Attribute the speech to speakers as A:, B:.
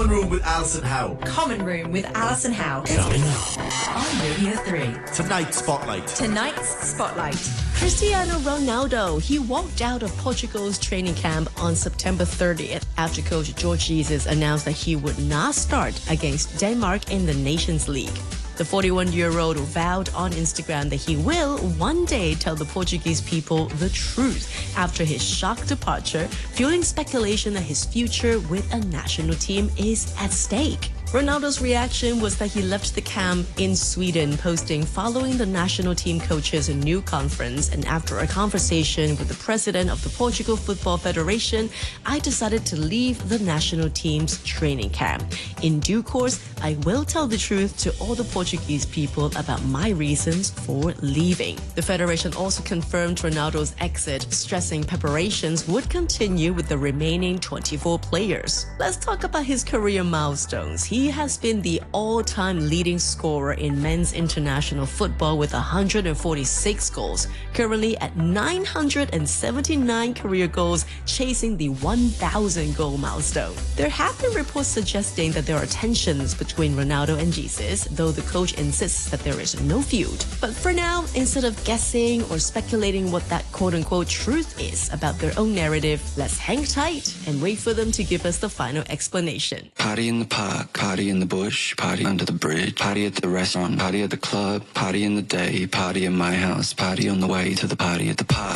A: Common Room with Alison Howe.
B: Common Room with Alison Howe.
C: Coming up
B: On Radio 3.
A: Tonight's Spotlight.
D: Cristiano Ronaldo, he walked out of Portugal's training camp on September 30th after coach Jorge Jesus announced that he would not start against Denmark in the Nations League. The 41-year-old vowed on Instagram that he will one day tell the Portuguese people the truth after his shock departure, fueling speculation that his future with a national team is at stake. Ronaldo's reaction was that he left the camp in Sweden, posting following the national team coach's new conference, and after a conversation with the president of the Portugal Football Federation, I decided to leave the national team's training camp. In due course, I will tell the truth to all the Portuguese people about my reasons for leaving. The federation also confirmed Ronaldo's exit, stressing preparations would continue with the remaining 24 players. Let's talk about his career milestones. He has been the all-time leading scorer in men's international football with 146 goals, currently at 979 career goals, chasing the 1,000 goal milestone. There have been reports suggesting that there are tensions between Ronaldo and Jesus, though the coach insists that there is no feud. But for now, instead of guessing or speculating what that quote-unquote truth is about their own narrative, let's hang tight and wait for them to give us the final explanation.
E: Party in the park, party in the bush, party under the bridge, party at the restaurant, party at the club, party in the day, party in my house, party on the way to the party at the park.